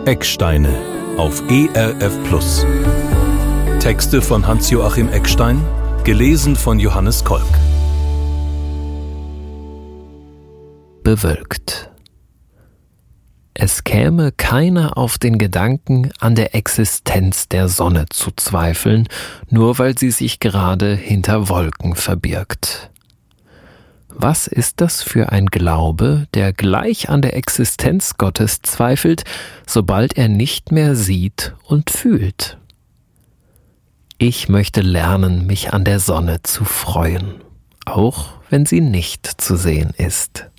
Ecksteine auf ERF+. Texte von Hans-Joachim Eckstein, gelesen von Johannes Kolk. Bewölkt. Es käme keiner auf den Gedanken, an der Existenz der Sonne zu zweifeln, nur weil sie sich gerade hinter Wolken verbirgt. Was ist das für ein Glaube, der gleich an der Existenz Gottes zweifelt, sobald er nicht mehr sieht und fühlt? Ich möchte lernen, mich an der Sonne zu freuen, auch wenn sie nicht zu sehen ist.